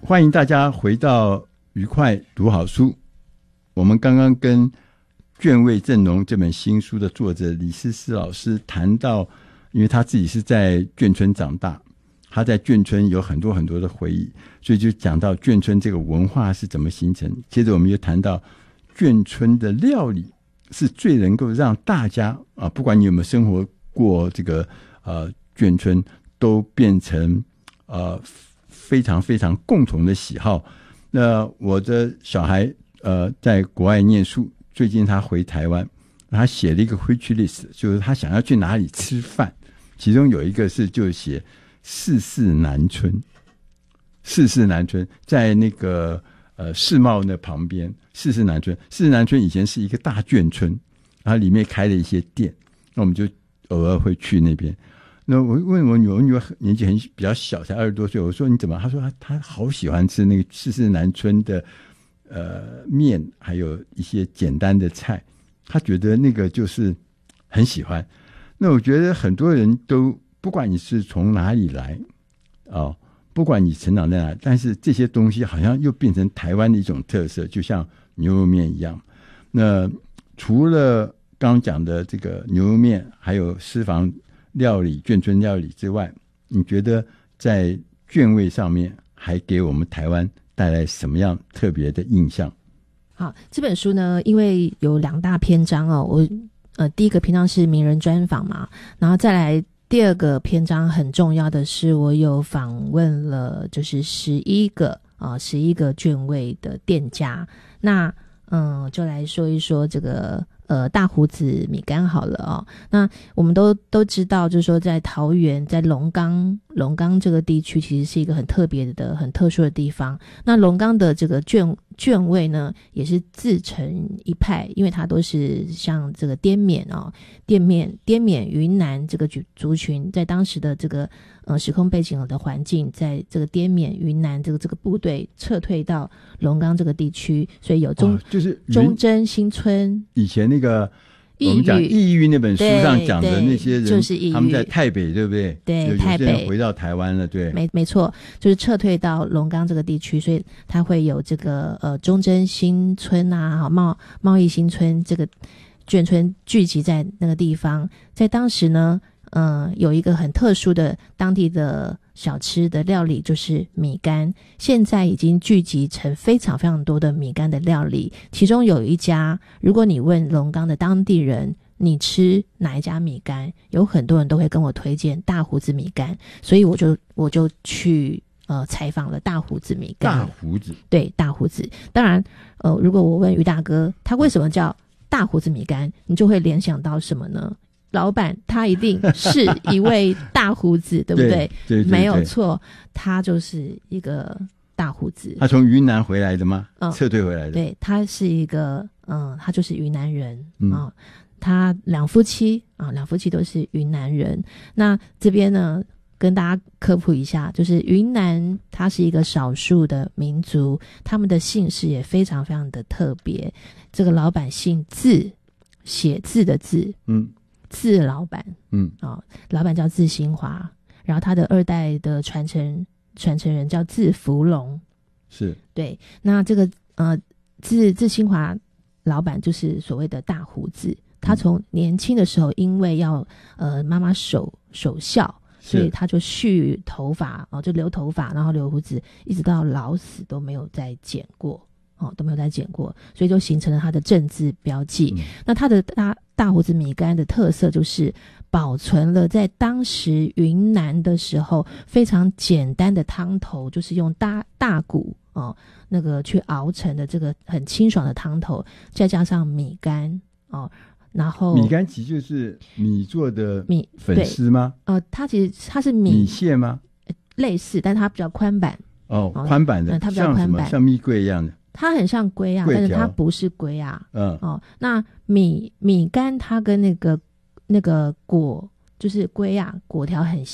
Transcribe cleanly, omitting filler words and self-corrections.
欢迎大家回到愉快读好书。我们刚刚跟卷味正浓这本新书的作者李思思老师谈到，因为他自己是在眷村长大，他在眷村有很多很多的回忆，所以就讲到眷村这个文化是怎么形成。接着我们又谈到眷村的料理是最能够让大家不管你有没有生活过这个眷村，都变成非常非常共同的喜好。那我的小孩在国外念书，最近他回台湾，他写了一个 wish list， 就是他想要去哪里吃饭，其中有一个是就写四四南村。四四南村在那个世贸那旁边，四四南村以前是一个大眷村，然后里面开了一些店，那我们就偶尔会去那边。那我问我女儿年纪比较小，才20多岁，我说你怎么？她说她好喜欢吃那个四四南村的面，还有一些简单的菜，她觉得那个就是很喜欢。那我觉得很多人都不管你是从哪里来不管你成长在哪，但是这些东西好像又变成台湾的一种特色，就像牛肉面一样。那除了刚刚讲的这个牛肉面，还有私房料理、眷村料理之外，你觉得在眷味上面还给我们台湾带来什么样特别的印象？ 好，这本书呢，因为有2大篇章我第一个篇章是名人专访嘛，然后再来第2个篇章很重要的是，我有访问了就是11个眷味的店家。那就来说一说这个大胡子米干好了那我们都知道，就是说在桃园，在龙岗这个地区，其实是一个很特别的、很特殊的地方。那龙岗的这个眷味呢，也是自成一派，因为它都是像这个滇缅云南这个族群，在当时的这个时空背景的环境，在这个滇缅云南这个部队撤退到龙岗这个地区，所以有就是忠贞新村。 以前那个我们讲异域那本书上讲的那些人， 就是他们在台北，对不对？ 对，台北回到台湾了，对， 没错，就是撤退到龙岗这个地区，所以它会有这个忠贞新村贸易新村这个眷村聚集在那个地方。在当时呢，有一个很特殊的当地的小吃的料理，就是米干。现在已经聚集成非常非常多的米干的料理，其中有一家，如果你问龙岗的当地人你吃哪一家米干，有很多人都会跟我推荐大胡子米干，所以我就去采访了大胡子米干。 大胡子， 对，大胡子。当然如果我问于大哥他为什么叫大胡子米干，你就会联想到什么呢？老板他一定是一位大胡子对不对？ 对， 没有错，他就是一个大胡子。 他从云南回来的吗？撤退回来的。 对，他是一个他就是云南人他两夫妻都是云南人。那这边呢跟大家科普一下，就是云南它是一个少数的民族，他们的姓氏也非常非常的特别。这个老板姓字，写字的字，字老板，老板叫字新华，然后他的2代的传承人叫字福龙， 是，对。 那这个字新华老板就是所谓的大胡子，他从年轻的时候因为要妈妈守孝，所以他就蓄头发就留头发，然后留胡子，一直到老死都没有再剪过所以就形成了他的正字标记。那他的大胡子米干的特色就是保存了在当时云南的时候非常简单的汤头，就是用大骨那个去熬成的这个很清爽的汤头，再加上米干然后米干其实就是米做的粉丝吗？ 它其实它是米线吗？ 类似，但它比较宽版宽版的， 它比较宽版， 像蜜桂一样的。 它很像龟但是它不是龟那米干它跟那个果就是龟果条很